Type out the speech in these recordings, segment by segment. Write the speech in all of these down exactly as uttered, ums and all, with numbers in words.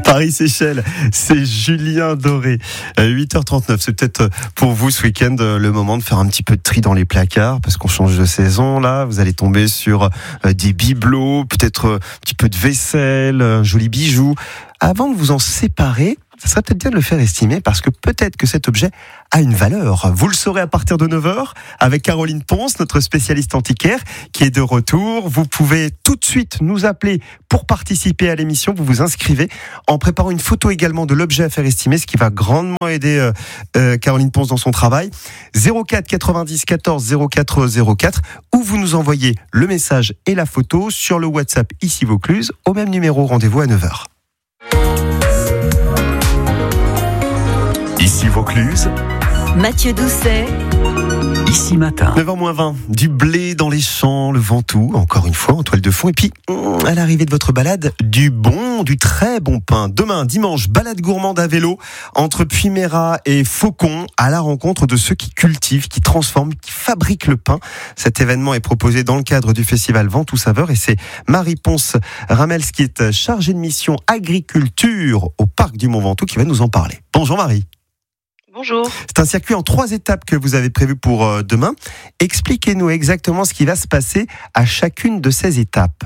Paris-Séchelles, c'est Julien Doré. huit heures trente-neuf, c'est peut-être pour vous ce week-end le moment de faire un petit peu de tri dans les placards parce qu'on change de saison là. Vous allez tomber sur des bibelots, peut-être un petit peu de vaisselle, un joli bijou. Avant de vous en séparer, ça serait peut-être bien de le faire estimer parce que peut-être que cet objet a une valeur. Vous le saurez à partir de neuf heures avec Caroline Ponce, notre spécialiste antiquaire, qui est de retour. Vous pouvez tout de suite nous appeler pour participer à l'émission. Vous vous inscrivez en préparant une photo également de l'objet à faire estimer, ce qui va grandement aider euh, euh, Caroline Ponce dans son travail. zéro quatre quatre-vingt-dix quatorze zéro quatre zéro quatre ou vous nous envoyez le message et la photo sur le WhatsApp ici Vaucluse au même numéro. Rendez-vous à neuf heures. Ici Vaucluse, Mathieu Doucet, Ici Matin. neuf heures moins vingt, du blé dans les champs, le Ventoux, encore une fois en toile de fond. Et puis, à l'arrivée de votre balade, du bon, du très bon pain. Demain, dimanche, balade gourmande à vélo entre Puy-Méras et Faucon, à la rencontre de ceux qui cultivent, qui transforment, qui fabriquent le pain. Cet événement est proposé dans le cadre du festival Ventoux Saveur et c'est Marie Ponce Ramels qui est chargée de mission agriculture au parc du Mont Ventoux qui va nous en parler. Bonjour Marie. Bonjour. C'est un circuit en trois étapes que vous avez prévu pour euh, demain. Expliquez-nous exactement ce qui va se passer à chacune de ces étapes.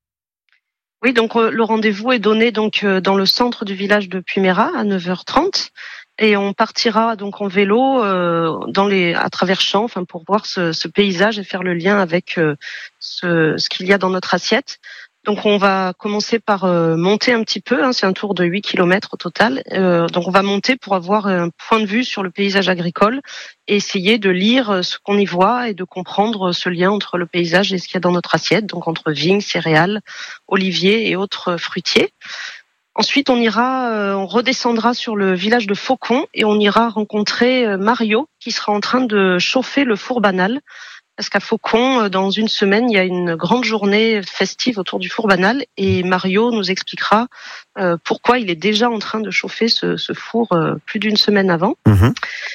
Oui, donc euh, le rendez-vous est donné donc euh, dans le centre du village de Puy-Méras à neuf heures trente et on partira donc en vélo euh, dans les à travers champs, enfin pour voir ce, ce paysage et faire le lien avec euh, ce, ce qu'il y a dans notre assiette. Donc on va commencer par euh, monter un petit peu, hein, c'est un tour de huit kilomètres au total. Euh, donc on va monter pour avoir un point de vue sur le paysage agricole et essayer de lire ce qu'on y voit et de comprendre ce lien entre le paysage et ce qu'il y a dans notre assiette, donc entre vignes, céréales, oliviers et autres fruitiers. Ensuite on ira, euh, on redescendra sur le village de Faucon et on ira rencontrer Mario qui sera en train de chauffer le four banal. Parce qu'à Faucon, dans une semaine, il y a une grande journée festive autour du four banal et Mario nous expliquera euh, pourquoi il est déjà en train de chauffer ce, ce four euh, plus d'une semaine avant. Mmh.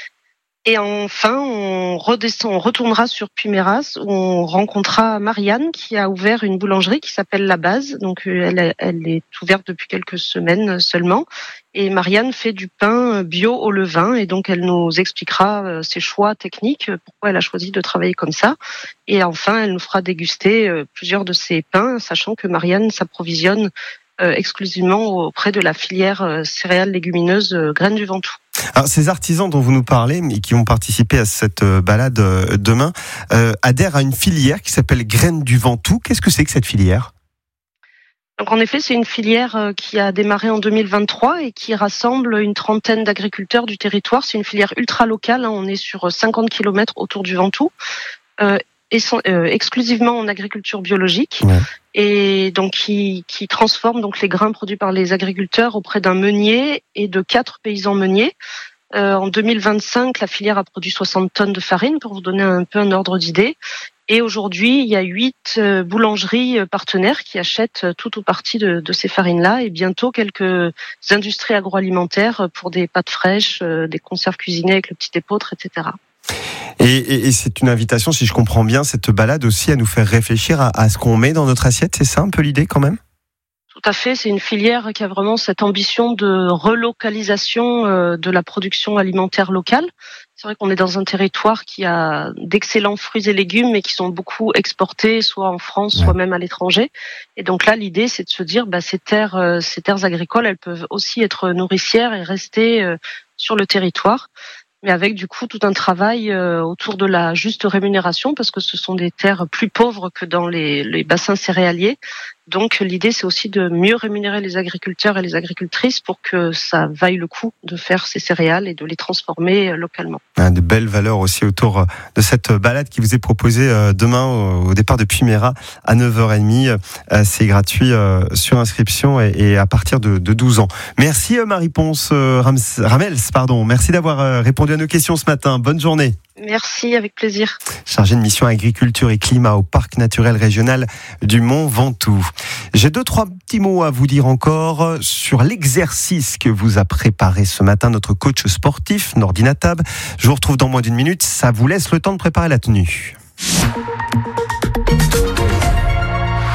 Et enfin, on redescend, on retournera sur Puy-Méras où on rencontrera Marianne qui a ouvert une boulangerie qui s'appelle La Base. Donc elle est, elle est ouverte depuis quelques semaines seulement. Et Marianne fait du pain bio au levain et donc elle nous expliquera ses choix techniques, pourquoi elle a choisi de travailler comme ça. Et enfin, elle nous fera déguster plusieurs de ses pains, sachant que Marianne s'approvisionne exclusivement auprès de la filière céréales légumineuses Graines du Ventoux. Alors, ces artisans dont vous nous parlez et qui vont participer à cette balade demain euh, adhèrent à une filière qui s'appelle Graines du Ventoux. Qu'est-ce que c'est que cette filière ? Donc en effet, c'est une filière qui a démarré en deux mille vingt-trois et qui rassemble une trentaine d'agriculteurs du territoire. C'est une filière ultra locale, hein. On est sur cinquante kilomètres autour du Ventoux. Euh, et sont, euh, exclusivement en agriculture biologique, ouais. Et donc qui, qui transforme donc les grains produits par les agriculteurs auprès d'un meunier et de quatre paysans meuniers. Euh, en deux mille vingt-cinq, la filière a produit soixante tonnes de farine, pour vous donner un peu un ordre d'idée. Et aujourd'hui, il y a huit euh, boulangeries partenaires qui achètent tout ou partie de, de ces farines-là, et bientôt quelques industries agroalimentaires pour des pâtes fraîches, euh, des conserves cuisinées avec le petit épeautre, et cetera. Et, et, et c'est une invitation, si je comprends bien, cette balade aussi à nous faire réfléchir à, à ce qu'on met dans notre assiette. C'est ça un peu l'idée quand même ? Tout à fait, c'est une filière qui a vraiment cette ambition de relocalisation euh, de la production alimentaire locale. C'est vrai qu'on est dans un territoire qui a d'excellents fruits et légumes, mais qui sont beaucoup exportés, soit en France, soit même à l'étranger. Et donc là, l'idée, c'est de se dire, bah, ces terres, euh, ces terres agricoles, elles peuvent aussi être nourricières et rester euh, sur le territoire, mais avec du coup tout un travail euh, autour de la juste rémunération, parce que ce sont des terres plus pauvres que dans les, les bassins céréaliers. Donc l'idée, c'est aussi de mieux rémunérer les agriculteurs et les agricultrices pour que ça vaille le coup de faire ces céréales et de les transformer localement. De belles valeurs aussi autour de cette balade qui vous est proposée demain au départ de Puy-Méras à neuf heures trente. C'est gratuit sur inscription et à partir de douze ans. Merci Marie Ponce Ramels, pardon. Merci d'avoir répondu à nos questions ce matin. Bonne journée. Merci, avec plaisir. Chargé de mission agriculture et climat au parc naturel régional du Mont Ventoux. J'ai deux, trois petits mots à vous dire encore sur l'exercice que vous a préparé ce matin notre coach sportif, Nordi Natab. Je vous retrouve dans moins d'une minute. Ça vous laisse le temps de préparer la tenue.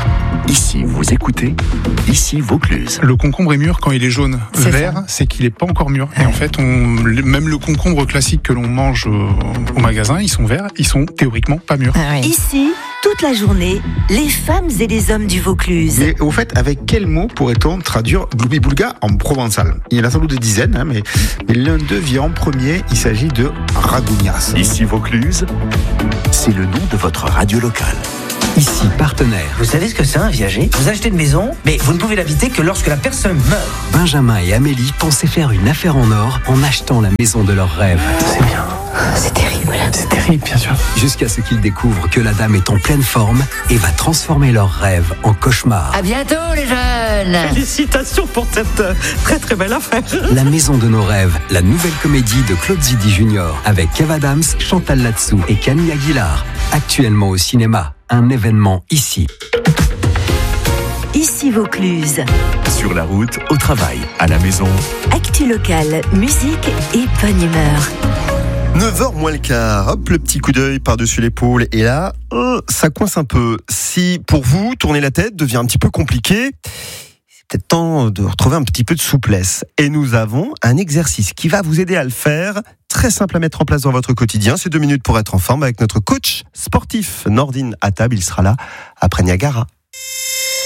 Ici, vous écoutez, ici Vaucluse. Le concombre est mûr quand il est jaune. C'est Vert, ça. c'est qu'il n'est pas encore mûr. Et en fait, on, même le concombre classique que l'on mange au, au magasin, ils sont verts, ils sont théoriquement pas mûrs. Ah oui. Ici, toute la journée, les femmes et les hommes du Vaucluse. Mais au fait, avec quel mot pourrait-on traduire Gloubi-Boulga en provençal? Il y en a sans doute des dizaines, hein, mais, mais l'un d'eux vient en premier, il s'agit de ragougnas. Ici Vaucluse, c'est le nom de votre radio locale. Ici partenaire. Vous savez ce que c'est un viager? Vous achetez une maison, mais vous ne pouvez l'habiter que lorsque la personne meurt. Benjamin et Amélie pensaient faire une affaire en or en achetant la maison de leurs rêves. C'est bien. C'est terrible. C'est terrible, bien sûr. Jusqu'à ce qu'ils découvrent que la dame est en pleine forme et va transformer leurs rêves en cauchemar. À bientôt, les jeunes! Félicitations pour cette euh, très très belle affaire. La maison de nos rêves, la nouvelle comédie de Claude Zidi Junior avec Kev Adams, Chantal Latsou et Camille Aguilar. Actuellement au cinéma, un événement ici. Ici Vaucluse. Sur la route, au travail, à la maison. Actu locale, musique et bonne humeur. neuf heures moins le quart, hop, le petit coup d'œil par-dessus l'épaule. Et là, euh, ça coince un peu. Si, pour vous, tourner la tête devient un petit peu compliqué, c'est peut-être temps de retrouver un petit peu de souplesse. Et nous avons un exercice qui va vous aider à le faire. Très simple à mettre en place dans votre quotidien. C'est deux minutes pour être en forme avec notre coach sportif, Nordine Attab. Il sera là après Niagara.